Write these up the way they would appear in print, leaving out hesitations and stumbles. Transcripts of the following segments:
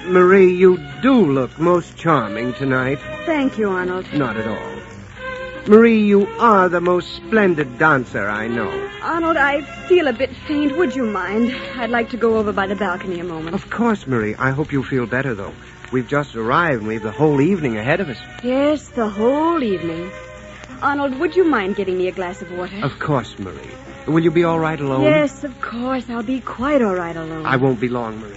Marie, you do look most charming tonight. Thank you, Arnold. Not at all. Marie, you are the most splendid dancer I know. Arnold, I feel a bit faint. Would you mind? I'd like to go over by the balcony a moment. Of course, Marie. I hope you feel better, though. We've just arrived and we've the whole evening ahead of us. Yes, the whole evening. Arnold, would you mind getting me a glass of water? Of course, Marie. Will you be all right alone? Yes, of course. I'll be quite all right alone. I won't be long, Marie.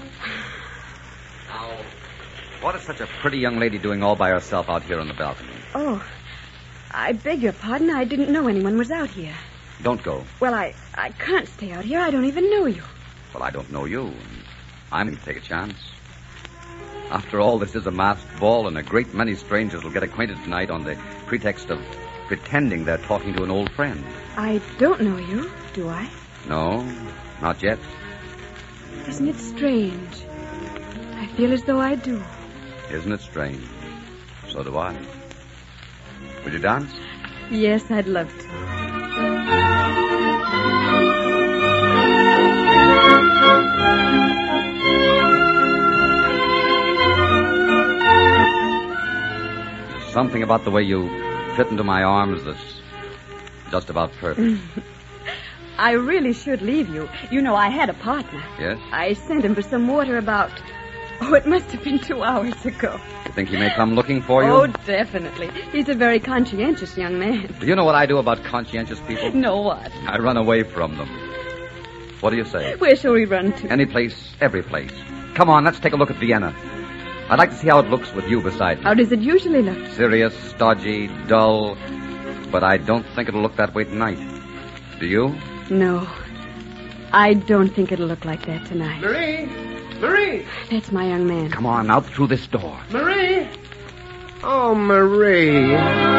Now, what is such a pretty young lady doing all by herself out here on the balcony? Oh, I beg your pardon. I didn't know anyone was out here. Don't go. Well, I can't stay out here. I don't even know you. Well, I don't know you. I'm going to take a chance. After all, this is a masked ball, and a great many strangers will get acquainted tonight on the pretext of pretending they're talking to an old friend. I don't know you, do I? No, not yet. Isn't it strange? I feel as though I do. Isn't it strange? So do I. Will you dance? Yes, I'd love to. There's something about the way you fit into my arms that's just about perfect. I really should leave you. You know, I had a partner. Yes? I sent him for some water about... Oh, it must have been 2 hours ago. You think he may come looking for you? Oh, definitely. He's a very conscientious young man. Do you know what I do about conscientious people? No, what? I run away from them. What do you say? Where shall we run to? Any place, every place. Come on, let's take a look at Vienna. I'd like to see how it looks with you beside me. How does it usually look? Serious, stodgy, dull. But I don't think it'll look that way tonight. Do you? No. I don't think it'll look like that tonight. Marie! Marie! That's my young man. Come on, out through this door. Marie! Oh, Marie.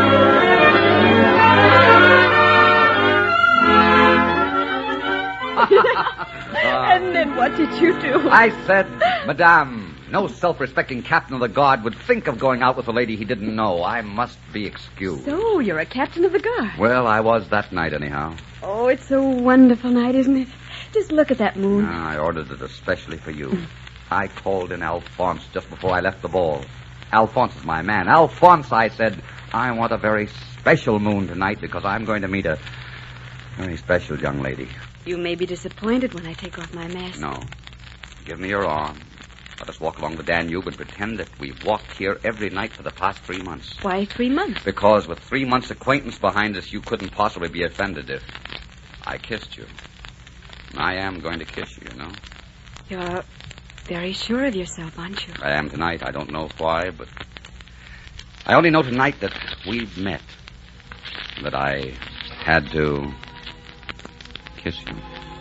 And then what did you do? I said, Madame, no self-respecting captain of the guard would think of going out with a lady he didn't know. I must be excused. So, you're a captain of the guard. Well, I was that night, anyhow. Oh, it's a wonderful night, isn't it? Just look at that moon. I ordered it especially for you. I called in Alphonse just before I left the ball. Alphonse is my man. Alphonse, I said, I want a very special moon tonight because I'm going to meet a very special young lady. You may be disappointed when I take off my mask. No. Give me your arm. Let us walk along the Danube and pretend that we've walked here every night for the past 3 months. Why 3 months? Because with 3 months' acquaintance behind us, you couldn't possibly be offended if I kissed you. I am going to kiss you, you know. You're very sure of yourself, aren't you? I am tonight. I don't know why, but I only know tonight that we've met. That I had to kiss you.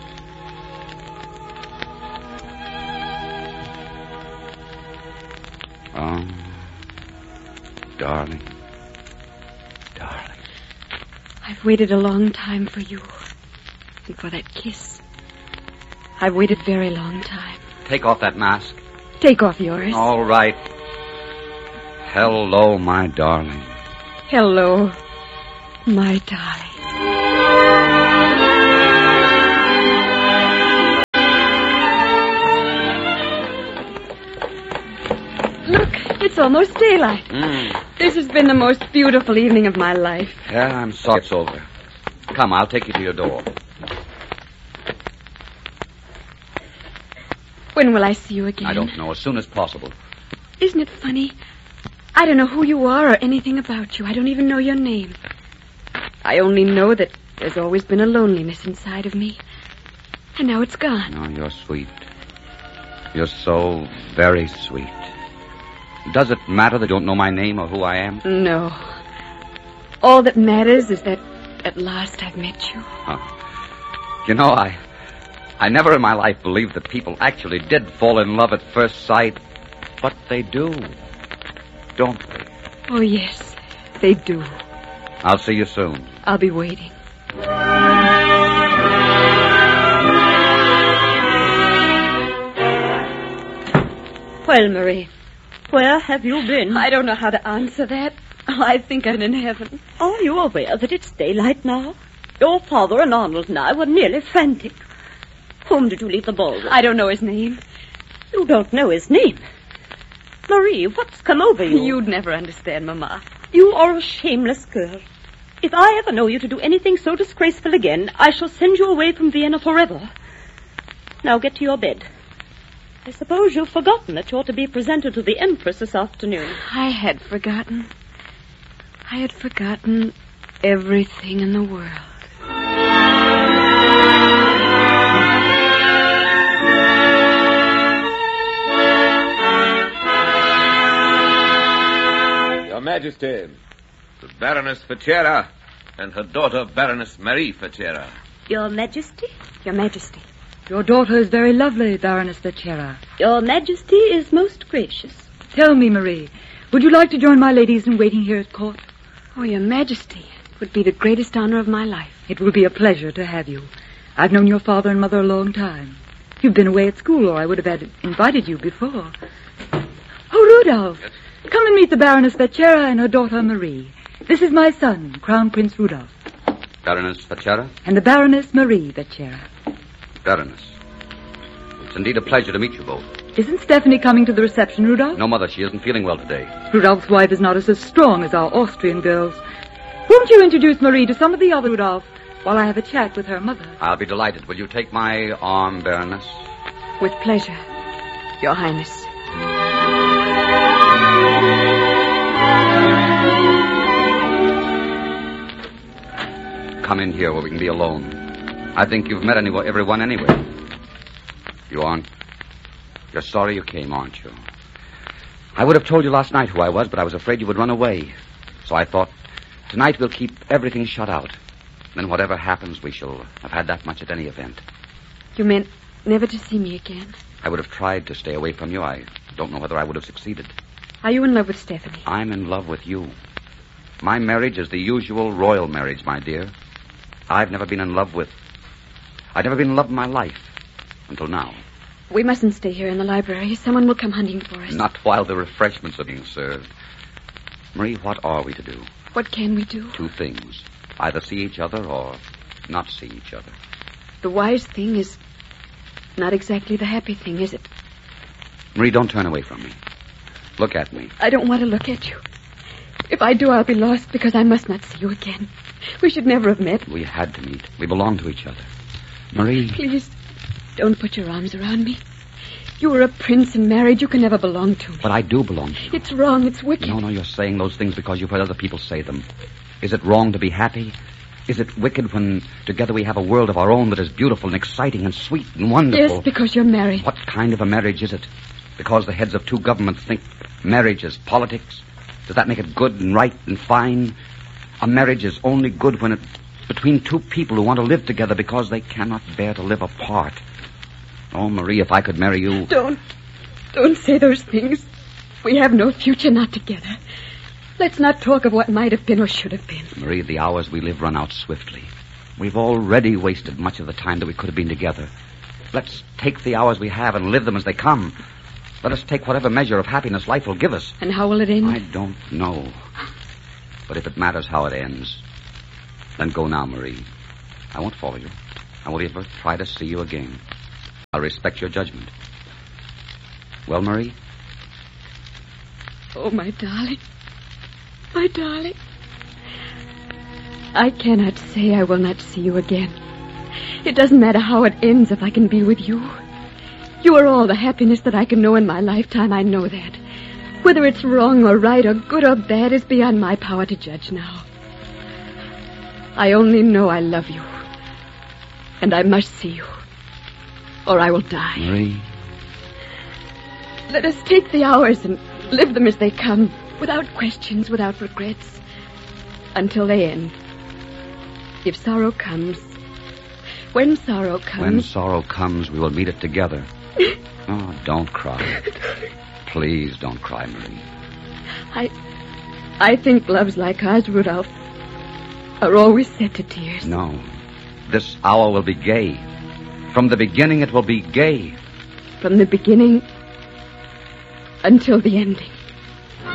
Oh, darling. Darling. I've waited a long time for you. And for that kiss. I've waited a very long time. Take off that mask. Take off yours. All right. Hello, my darling. Hello, my darling. Look, it's almost daylight. This has been the most beautiful evening of my life. Yeah, I'm sorry it's over. Come, I'll take you to your door. When will I see you again? I don't know. As soon as possible. Isn't it funny? I don't know who you are or anything about you. I don't even know your name. I only know that there's always been a loneliness inside of me. And now it's gone. Oh, you're sweet. You're so very sweet. Does it matter that you don't know my name or who I am? No. All that matters is that at last I've met you. Oh. You know, I never in my life believed that people actually did fall in love at first sight. But they do. Don't they? Oh, yes, they do. I'll see you soon. I'll be waiting. Well, Marie, where have you been? I don't know how to answer that. Oh, I think I'm in heaven. Are you aware that it's daylight now? Your father and Arnold and I were nearly frantic. Whom did you leave the ball with? I don't know his name. You don't know his name. Marie, what's come over you? You'd never understand, Mama. You are a shameless girl. If I ever know you to do anything so disgraceful again, I shall send you away from Vienna forever. Now get to your bed. I suppose you've forgotten that you're to be presented to the Empress this afternoon. I had forgotten. I had forgotten everything in the world. Your Majesty, the Baroness Fachera and her daughter, Baroness Marie Fachera. Your Majesty? Your Majesty. Your daughter is very lovely, Baroness Fachera. Your Majesty is most gracious. Tell me, Marie, would you like to join my ladies in waiting here at court? Oh, Your Majesty, it would be the greatest honor of my life. It will be a pleasure to have you. I've known your father and mother a long time. You've been away at school, or I would have invited you before. Oh, Rudolph, yes? Come and meet the Baroness Fachera and her daughter Marie. This is my son, Crown Prince Rudolph. Baroness Fachera? And the Baroness Marie Fachera. Baroness, it's indeed a pleasure to meet you both. Isn't Stephanie coming to the reception, Rudolph? No, Mother, she isn't feeling well today. Rudolph's wife is not as strong as our Austrian girls. Won't you introduce Marie to some of the other Rudolph while I have a chat with her mother? I'll be delighted. Will you take my arm, Baroness? With pleasure, Your Highness. Come in here where we can be alone. I think you've met everyone anyway. You aren't... You're sorry you came, aren't you? I would have told you last night who I was, but I was afraid you would run away. So I thought, tonight we'll keep everything shut out. Then whatever happens, we shall have had that much at any event. You meant never to see me again? I would have tried to stay away from you. I don't know whether I would have succeeded. Are you in love with Stephanie? I'm in love with you. My marriage is the usual royal marriage, my dear. I've never been in love in my life. Until now. We mustn't stay here in the library. Someone will come hunting for us. Not while the refreshments are being served. Marie, what are we to do? What can we do? Two things. Either see each other or not see each other. The wise thing is not exactly the happy thing, is it? Marie, don't turn away from me. Look at me. I don't want to look at you. If I do, I'll be lost because I must not see you again. We should never have met. We had to meet. We belong to each other. Marie. Please, don't put your arms around me. You were a prince and married. You can never belong to me. But I do belong to you. It's wrong. It's wicked. No, you're saying those things because you've heard other people say them. Is it wrong to be happy? Is it wicked when together we have a world of our own that is beautiful and exciting and sweet and wonderful? Yes, because you're married. What kind of a marriage is it? Because the heads of two governments think marriage is politics? Does that make it good and right and fine? A marriage is only good when it's between two people who want to live together because they cannot bear to live apart. Oh, Marie, if I could marry you... Don't say those things. We have no future not together. Let's not talk of what might have been or should have been. Marie, the hours we live run out swiftly. We've already wasted much of the time that we could have been together. Let's take the hours we have and live them as they come. Let us take whatever measure of happiness life will give us. And how will it end? I don't know. But if it matters how it ends, then go now, Marie. I won't follow you. I won't ever try to see you again. I'll respect your judgment. Well, Marie? Oh, my darling. My darling. I cannot say I will not see you again. It doesn't matter how it ends if I can be with you. You are all the happiness that I can know in my lifetime. I know that. Whether it's wrong or right or good or bad is beyond my power to judge now. I only know I love you. And I must see you. Or I will die. Marie. Let us take the hours and live them as they come. Without questions, without regrets. Until they end. If sorrow comes... When sorrow comes, we will meet it together. Oh, don't cry. Please don't cry, Marie. I think loves like ours, Rudolph, are always set to tears. No. This hour will be gay. From the beginning, it will be gay. From the beginning until the ending.